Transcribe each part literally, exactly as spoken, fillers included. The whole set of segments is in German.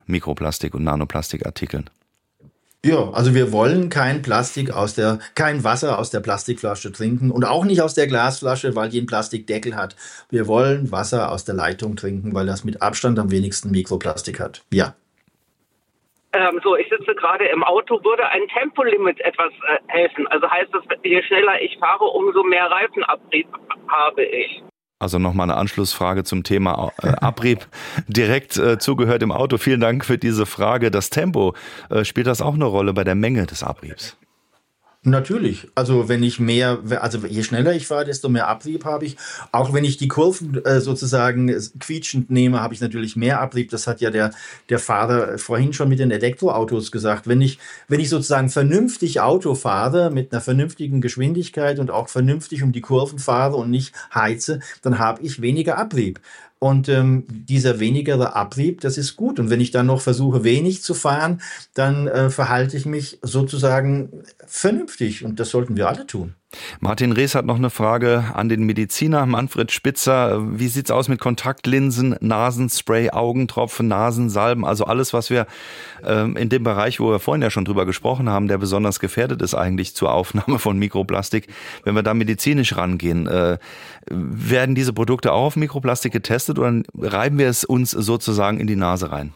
Mikroplastik und Nanoplastikartikeln? Ja, also wir wollen kein Plastik aus der, kein Wasser aus der Plastikflasche trinken und auch nicht aus der Glasflasche, weil die einen Plastikdeckel hat. Wir wollen Wasser aus der Leitung trinken, weil das mit Abstand am wenigsten Mikroplastik hat. Ja. Ähm, so, ich sitze gerade im Auto. Würde ein Tempolimit etwas äh, helfen? Also heißt das, je schneller ich fahre, umso mehr Reifenabrieb habe ich? Also nochmal eine Anschlussfrage zum Thema äh, Abrieb direkt äh, zugehört im Auto. Vielen Dank für diese Frage. Das Tempo, äh, spielt das auch eine Rolle bei der Menge des Abriebs? Natürlich. Also wenn ich mehr, also je schneller ich fahre, desto mehr Abrieb habe ich. Auch wenn ich die Kurven äh, sozusagen quietschend nehme, habe ich natürlich mehr Abrieb. Das hat ja der, der Fahrer vorhin schon mit den Elektroautos gesagt. Wenn ich, wenn ich sozusagen vernünftig Auto fahre, mit einer vernünftigen Geschwindigkeit und auch vernünftig um die Kurven fahre und nicht heize, dann habe ich weniger Abrieb. Und ähm, dieser wenigere Abrieb, das ist gut. Und wenn ich dann noch versuche, wenig zu fahren, dann äh, verhalte ich mich sozusagen vernünftig. Und das sollten wir alle tun. Martin Rees hat noch eine Frage an den Mediziner Manfred Spitzer. Wie sieht's aus mit Kontaktlinsen, Nasenspray, Augentropfen, Nasensalben? Also alles, was wir ähm, in dem Bereich, wo wir vorhin ja schon drüber gesprochen haben, der besonders gefährdet ist eigentlich zur Aufnahme von Mikroplastik. Wenn wir da medizinisch rangehen, äh, werden diese Produkte auch auf Mikroplastik getestet oder reiben wir es uns sozusagen in die Nase rein?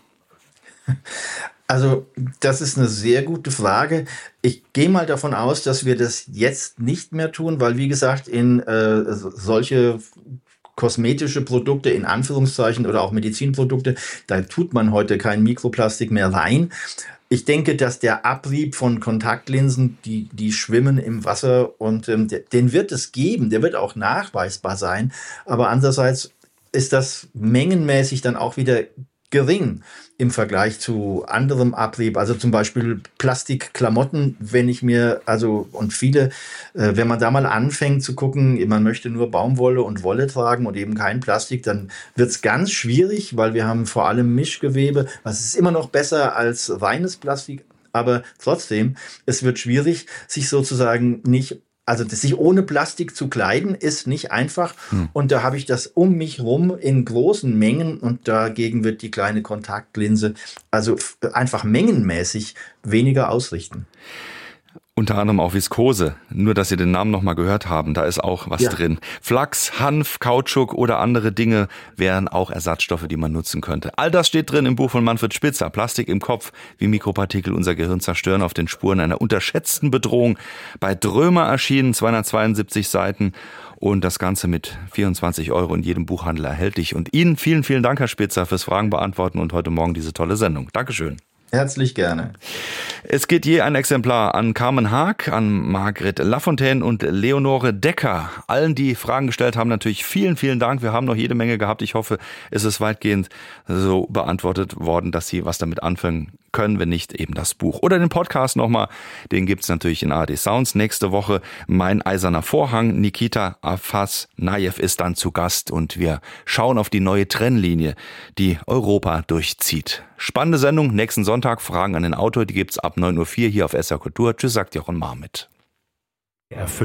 Also das ist eine sehr gute Frage. Ich gehe mal davon aus, dass wir das jetzt nicht mehr tun, weil wie gesagt, in äh, solche kosmetische Produkte in Anführungszeichen oder auch Medizinprodukte, da tut man heute kein Mikroplastik mehr rein. Ich denke, dass der Abrieb von Kontaktlinsen, die, die schwimmen im Wasser und ähm, den wird es geben, der wird auch nachweisbar sein. Aber andererseits ist das mengenmäßig dann auch wieder gering im Vergleich zu anderem Abrieb, also zum Beispiel Plastikklamotten, wenn ich mir, also und viele, äh, wenn man da mal anfängt zu gucken, man möchte nur Baumwolle und Wolle tragen und eben kein Plastik, dann wird es ganz schwierig, weil wir haben vor allem Mischgewebe, was ist immer noch besser als reines Plastik, aber trotzdem, es wird schwierig, sich sozusagen nicht Also sich ohne Plastik zu kleiden, ist nicht einfach. Hm. Und da habe ich das um mich rum in großen Mengen. Und dagegen wird die kleine Kontaktlinse also einfach mengenmäßig weniger ausrichten. Unter anderem auch Viskose. Nur, dass Sie den Namen noch mal gehört haben, da ist auch was ja. drin. Flachs, Hanf, Kautschuk oder andere Dinge wären auch Ersatzstoffe, die man nutzen könnte. All das steht drin im Buch von Manfred Spitzer. Plastik im Kopf, wie Mikropartikel unser Gehirn zerstören, auf den Spuren einer unterschätzten Bedrohung. Bei Drömer erschienen, zweihundertzweiundsiebzig Seiten. Und das Ganze mit vierundzwanzig Euro in jedem Buchhandel erhältlich. Und Ihnen vielen, vielen Dank, Herr Spitzer, fürs Fragen beantworten und heute Morgen diese tolle Sendung. Dankeschön. Herzlich gerne. Es geht je ein Exemplar an Carmen Haag, an Margret Lafontaine und Leonore Decker. Allen, die Fragen gestellt haben, natürlich vielen, vielen Dank. Wir haben noch jede Menge gehabt. Ich hoffe, es ist weitgehend so beantwortet worden, dass Sie was damit anfangen können, wenn nicht eben das Buch. Oder den Podcast nochmal, den gibt's natürlich in A R D Sounds. Nächste Woche Mein eiserner Vorhang. Nikita Afasnajew ist dann zu Gast und wir schauen auf die neue Trennlinie, die Europa durchzieht. Spannende Sendung, nächsten Sonntag, Fragen an den Autor, die gibt's ab neun Uhr vier hier auf S R Kultur. Tschüss, sagt Jochen Marmit.